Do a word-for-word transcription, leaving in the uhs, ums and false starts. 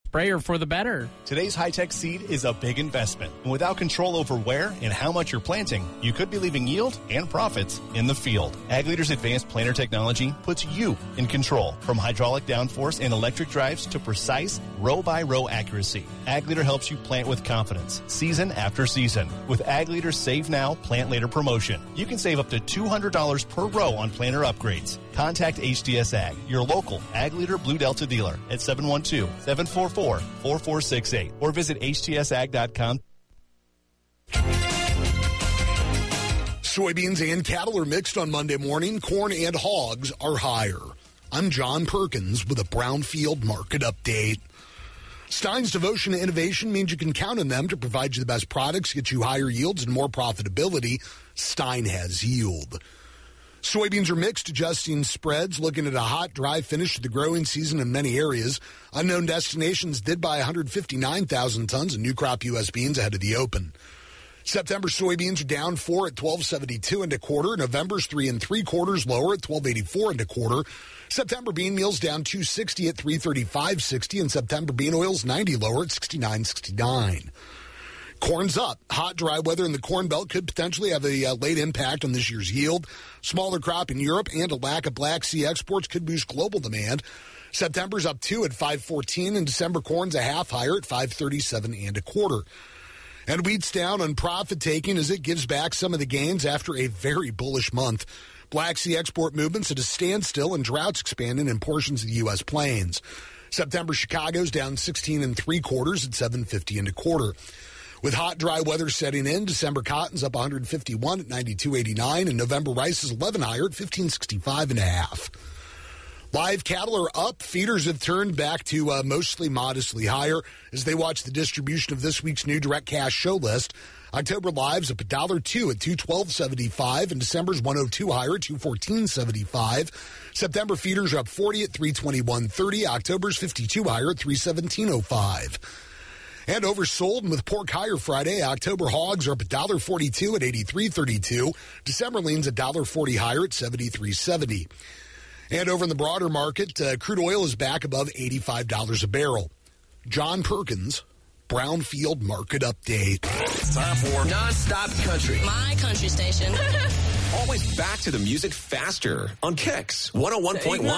sprayer for the better. Today's high-tech seed is a big investment. And without control over where and how much you're planting, you could be leaving yield and profits in the field. AgLeader's advanced planter technology puts you in control. From hydraulic downforce and electric drives to precise row-by-row accuracy. AgLeader helps you plant with confidence, season after season. With AgLeader's Save Now, Plant Later promotion, you can save up to two hundred dollars per row on planter upgrades. Contact H D S Ag, your local AgLeader Blue Delta dealer at seven one two, seven four four, four four six eight or visit H T S ag dot com. Soybeans and cattle are mixed on Monday morning. Corn and hogs are higher. I'm John Perkins with a Brownfield Market Update. Stein's devotion to innovation means you can count on them to provide you the best products, get you higher yields and more profitability. Stein has yield. Soybeans are mixed, adjusting spreads, looking at a hot, dry finish to the growing season in many areas. Unknown Destinations did buy one hundred fifty-nine thousand tons of new crop U S beans ahead of the open. September soybeans are down four at twelve seventy-two and a quarter. November's three and three quarters lower at twelve eighty-four and a quarter. September bean meal's down two sixty at three thirty-five sixty, and September bean oil's ninety lower at sixty-nine sixty-nine. Corn's up. Hot, dry weather in the Corn Belt could potentially have a uh, late impact on this year's yield. Smaller crop in Europe and a lack of Black Sea exports could boost global demand. September's up two at five fourteen, and December corn's a half higher at five thirty-seven and a quarter. And wheat's down on profit taking as it gives back some of the gains after a very bullish month. Black Sea export movements at a standstill and droughts expanding in portions of the U S plains. September Chicago's down sixteen and three quarters at seven fifty and a quarter. With hot, dry weather setting in, December cotton's up one hundred fifty-one at ninety-two eighty-nine, and November rice is eleven higher at fifteen sixty-five and a half. Live cattle are up. Feeders have turned back to uh, mostly modestly higher as they watch the distribution of this week's new direct cash show list. October live's up one dollar two at two twelve seventy-five, and December's one oh two higher at two fourteen seventy-five. September feeders are up forty at three twenty-one thirty. October's fifty-two higher at three seventeen oh five. And oversold, and with pork higher Friday, October hogs are up one dollar forty-two at eighty-three thirty-two. December lean's one dollar forty higher at seventy-three seventy. And over in the broader market, uh, crude oil is back above eighty-five dollars a barrel. John Perkins, Brownfield Market Update. Time for Nonstop Country. My country station. Always back to the music faster on Kicks one oh one point one.